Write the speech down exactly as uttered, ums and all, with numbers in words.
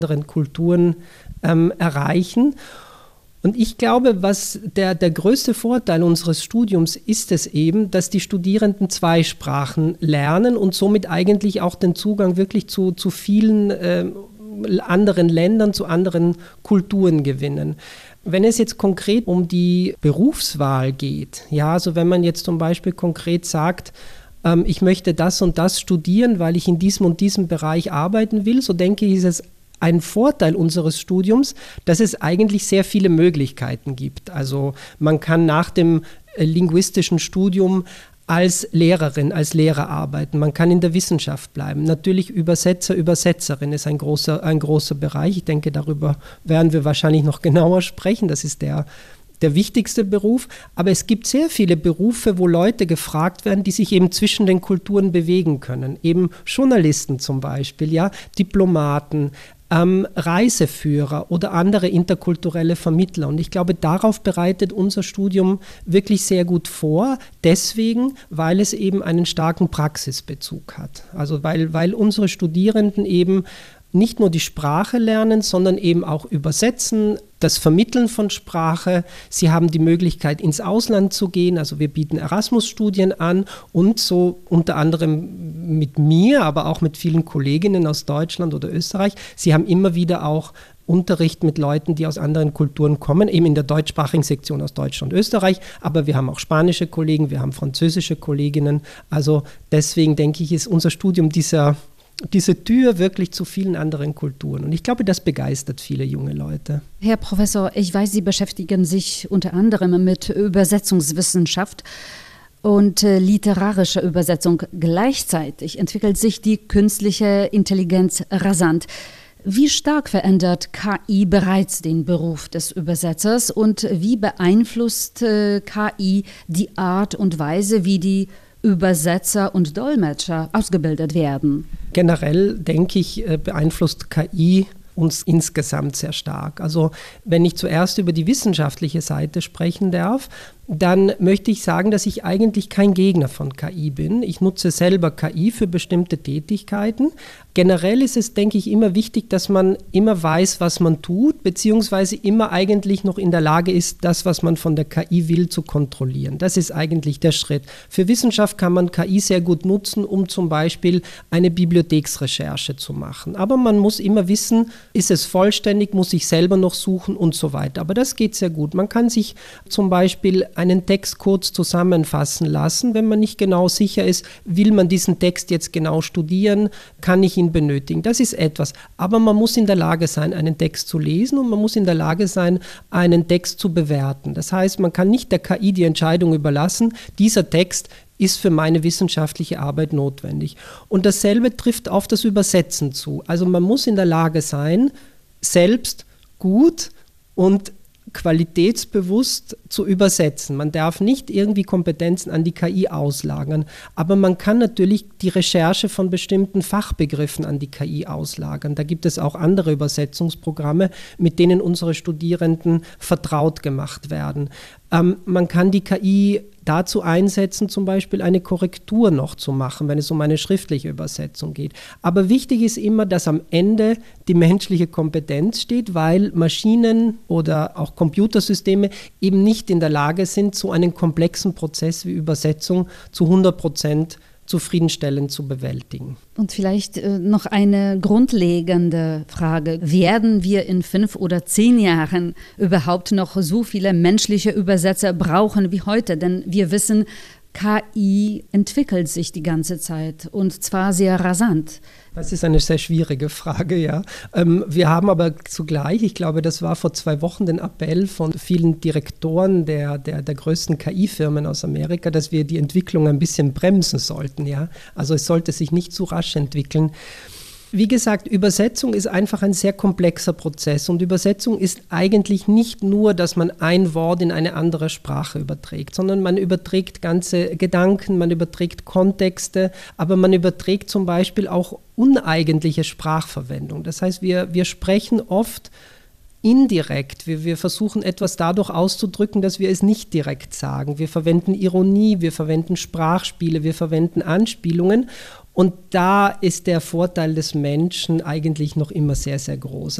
anderen Kulturen ähm, erreichen. Und ich glaube, was der, der größte Vorteil unseres Studiums ist es eben, dass die Studierenden zwei Sprachen lernen und somit eigentlich auch den Zugang wirklich zu, zu vielen äh, anderen Ländern, zu anderen Kulturen gewinnen. Wenn es jetzt konkret um die Berufswahl geht, ja, also wenn man jetzt zum Beispiel konkret sagt, ähm, ich möchte das und das studieren, weil ich in diesem und diesem Bereich arbeiten will, so denke ich, ist es ein Vorteil unseres Studiums, dass es eigentlich sehr viele Möglichkeiten gibt. Also man kann nach dem äh, linguistischen Studium als Lehrerin, als Lehrer arbeiten. Man kann in der Wissenschaft bleiben. Natürlich Übersetzer, Übersetzerin ist ein großer, ein großer Bereich. Ich denke, darüber werden wir wahrscheinlich noch genauer sprechen. Das ist der, der wichtigste Beruf. Aber es gibt sehr viele Berufe, wo Leute gefragt werden, die sich eben zwischen den Kulturen bewegen können. Eben Journalisten zum Beispiel, ja, Diplomaten, Ähm, Reiseführer oder andere interkulturelle Vermittler. Und ich glaube, darauf bereitet unser Studium wirklich sehr gut vor, deswegen, weil es eben einen starken Praxisbezug hat. Also weil, weil unsere Studierenden eben nicht nur die Sprache lernen, sondern eben auch übersetzen, das Vermitteln von Sprache. Sie haben die Möglichkeit, ins Ausland zu gehen. Also wir bieten Erasmus-Studien an und so unter anderem mit mir, aber auch mit vielen Kolleginnen aus Deutschland oder Österreich. Sie haben immer wieder auch Unterricht mit Leuten, die aus anderen Kulturen kommen, eben in der deutschsprachigen Sektion aus Deutschland und Österreich. Aber wir haben auch spanische Kollegen, wir haben französische Kolleginnen. Also deswegen denke ich, ist unser Studium dieser diese Tür wirklich zu vielen anderen Kulturen. Und ich glaube, das begeistert viele junge Leute. Herr Professor, ich weiß, Sie beschäftigen sich unter anderem mit Übersetzungswissenschaft und äh, literarischer Übersetzung. Gleichzeitig entwickelt sich die künstliche Intelligenz rasant. Wie stark verändert K I bereits den Beruf des Übersetzers und wie beeinflusst äh, K I die Art und Weise, wie die Übersetzer und Dolmetscher ausgebildet werden? Generell, denke ich, beeinflusst K I uns insgesamt sehr stark. Also wenn ich zuerst über die wissenschaftliche Seite sprechen darf, dann möchte ich sagen, dass ich eigentlich kein Gegner von K I bin. Ich nutze selber K I für bestimmte Tätigkeiten. Generell ist es, denke ich, immer wichtig, dass man immer weiß, was man tut, beziehungsweise immer eigentlich noch in der Lage ist, das, was man von der K I will, zu kontrollieren. Das ist eigentlich der Schritt. Für Wissenschaft kann man K I sehr gut nutzen, um zum Beispiel eine Bibliotheksrecherche zu machen. Aber man muss immer wissen, ist es vollständig, muss ich selber noch suchen und so weiter. Aber das geht sehr gut. Man kann sich zum Beispiel einen Text kurz zusammenfassen lassen, wenn man nicht genau sicher ist, will man diesen Text jetzt genau studieren, kann ich ihn benötigen. Das ist etwas. Aber man muss in der Lage sein, einen Text zu lesen und man muss in der Lage sein, einen Text zu bewerten. Das heißt, man kann nicht der K I die Entscheidung überlassen, dieser Text ist für meine wissenschaftliche Arbeit notwendig. Und dasselbe trifft auf das Übersetzen zu. Also man muss in der Lage sein, selbst gut und qualitätsbewusst zu übersetzen. Man darf nicht irgendwie Kompetenzen an die K I auslagern, aber man kann natürlich die Recherche von bestimmten Fachbegriffen an die K I auslagern. Da gibt es auch andere Übersetzungsprogramme, mit denen unsere Studierenden vertraut gemacht werden. Ähm, man kann die K I dazu einsetzen, zum Beispiel eine Korrektur noch zu machen, wenn es um eine schriftliche Übersetzung geht. Aber wichtig ist immer, dass am Ende die menschliche Kompetenz steht, weil Maschinen oder auch Computersysteme eben nicht in der Lage sind, so einen komplexen Prozess wie Übersetzung zu hundert Prozent zufriedenstellend zu bewältigen. Und vielleicht äh, noch eine grundlegende Frage. Werden wir in fünf oder zehn Jahren überhaupt noch so viele menschliche Übersetzer brauchen wie heute? Denn wir wissen, K I entwickelt sich die ganze Zeit und zwar sehr rasant. Das ist eine sehr schwierige Frage, ja. Ähm, wir haben aber zugleich, ich glaube, das war vor zwei Wochen, den Appell von vielen Direktoren der, der, der größten K I-Firmen aus Amerika, dass wir die Entwicklung ein bisschen bremsen sollten, ja. Also es sollte sich nicht zu rasch entwickeln. Wie gesagt, Übersetzung ist einfach ein sehr komplexer Prozess und Übersetzung ist eigentlich nicht nur, dass man ein Wort in eine andere Sprache überträgt, sondern man überträgt ganze Gedanken, man überträgt Kontexte, aber man überträgt zum Beispiel auch uneigentliche Sprachverwendung. Das heißt, wir, wir sprechen oft indirekt. Wir, wir versuchen etwas dadurch auszudrücken, dass wir es nicht direkt sagen. Wir verwenden Ironie, wir verwenden Sprachspiele, wir verwenden Anspielungen. Und da ist der Vorteil des Menschen eigentlich noch immer sehr, sehr groß.